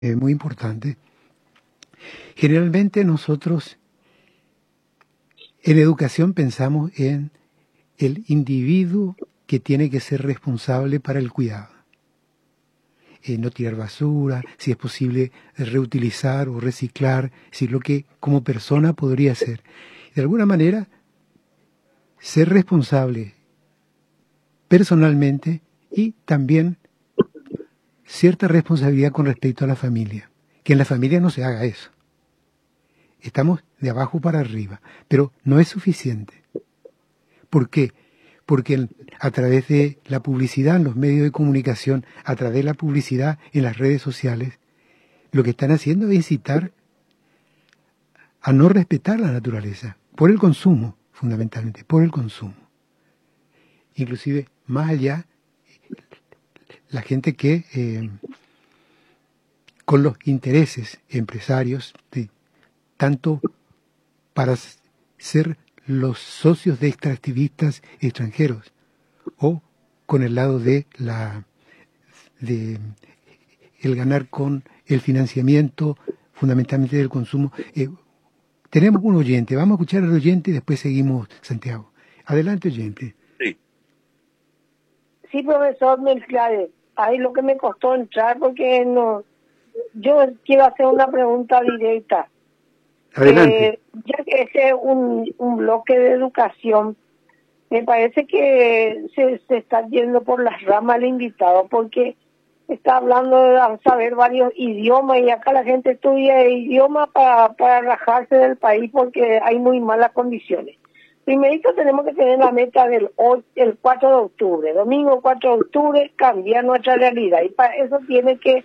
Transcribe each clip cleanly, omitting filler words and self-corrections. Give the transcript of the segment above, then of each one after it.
muy importante. Generalmente nosotros en educación pensamos en el individuo que tiene que ser responsable para el cuidado. No tirar basura, si es posible reutilizar o reciclar, si lo que como persona podría hacer. De alguna manera, ser responsable personalmente y también cierta responsabilidad con respecto a la familia. Que en la familia no se haga eso. Estamos de abajo para arriba, pero no es suficiente. ¿Por qué? Porque a través de la publicidad en los medios de comunicación, a través de la publicidad en las redes sociales, lo que están haciendo es incitar a no respetar la naturaleza, por el consumo, fundamentalmente, por el consumo. Inclusive, más allá, la gente que, con los intereses empresarios, tanto para ser los socios de extractivistas extranjeros o con el lado de el ganar con el financiamiento fundamentalmente del consumo. Tenemos un oyente, vamos a escuchar al oyente y después seguimos, Santiago. Adelante, oyente. Sí, profesor Melquiades, ahí lo que me costó entrar porque no, yo quiero hacer una pregunta directa. Adelante. Ya que ese es un bloque de educación, me parece que se está yendo por las ramas el invitado, porque está hablando de saber varios idiomas y acá la gente estudia idiomas para rajarse del país porque hay muy malas condiciones. Primero tenemos que tener la meta el 4 de octubre, domingo 4 de octubre, cambiar nuestra realidad y para eso tiene que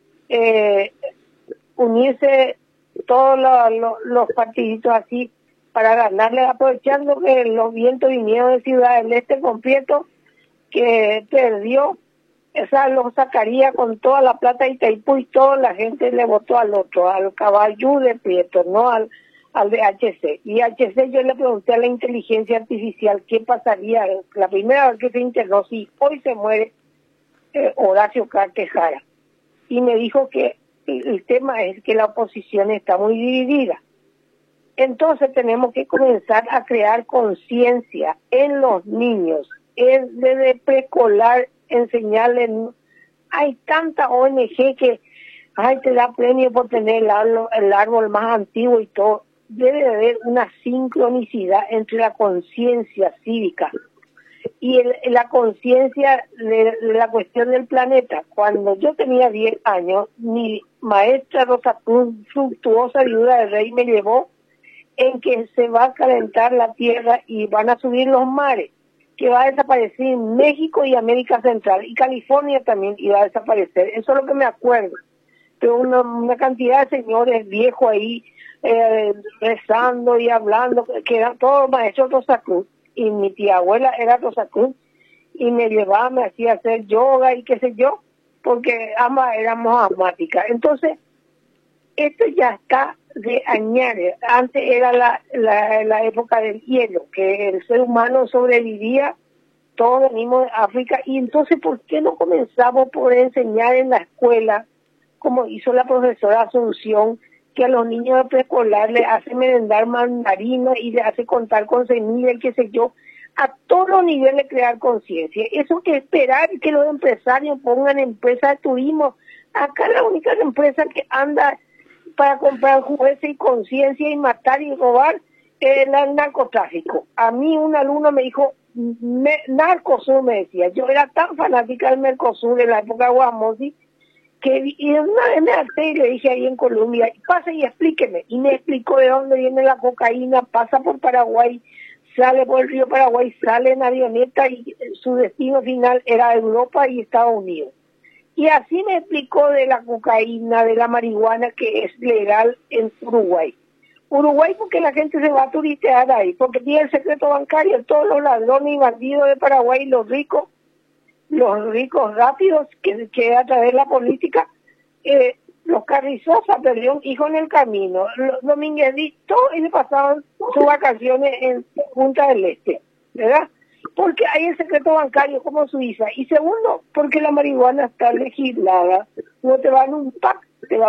unirse todos los partiditos así para ganarle, aprovechando que los vientos vinieron de Ciudad del Este completo, que perdió, lo sacaría con toda la plata de Itaipú y toda la gente le votó al otro, al Caballú de Prieto, no al de HC. Y HC yo le pregunté a la inteligencia artificial qué pasaría la primera vez que se internó si hoy se muere Horacio Cartejara. Y me dijo que el tema es que la oposición está muy dividida. Entonces tenemos que comenzar a crear conciencia en los niños, desde preescolar, enseñarles. Hay tanta ONG que te da premio por tener el árbol más antiguo y todo. Debe haber una sincronicidad entre la conciencia cívica y la conciencia de la cuestión del planeta. Cuando yo tenía 10 años, mi maestra Rosa Cruz, fructuosa viuda del rey, me llevó en que se va a calentar la tierra y van a subir los mares, que va a desaparecer México y América Central, y California también iba a desaparecer. Eso es lo que me acuerdo. Pero una cantidad de señores viejos ahí rezando y hablando, que eran todos maestros Rosa Cruz, y mi tía abuela era Rosa Cruz, y me llevaba, me hacía hacer yoga y qué sé yo, porque ambas éramos asmáticas. Entonces, esto ya está de añadir. Antes era la época del hielo, que el ser humano sobrevivía, todos venimos de África, y entonces, ¿por qué no comenzamos por enseñar en la escuela, como hizo la profesora Asunción, que a los niños de preescolar le hace merendar mandarina y le hace contar con semillas y qué sé yo, a todos los niveles crear conciencia? Eso que esperar que los empresarios pongan empresas de turismo. Acá la única empresa que anda para comprar jueces y conciencia y matar y robar es el narcotráfico. A mí un alumno me dijo, Narcosur me decía, yo era tan fanática del Mercosur en la época de Guamosi, y una vez me harté y le dije ahí en Colombia, pase y explíqueme, y me explicó de dónde viene la cocaína, pasa por Paraguay, sale por el río Paraguay, sale en avioneta y su destino final era Europa y Estados Unidos. Y así me explicó de la cocaína, de la marihuana que es legal en Uruguay. Uruguay porque la gente se va a turistear ahí, porque tiene el secreto bancario, todos los ladrones y bandidos de Paraguay, los ricos rápidos, que a través de la política, los Carrizosa perdieron hijos en el camino, los Domingueritos, y le pasaban sus vacaciones en Punta del Este, ¿verdad? Porque hay el secreto bancario como Suiza. Y segundo, porque la marihuana está legislada. No te van un pack te va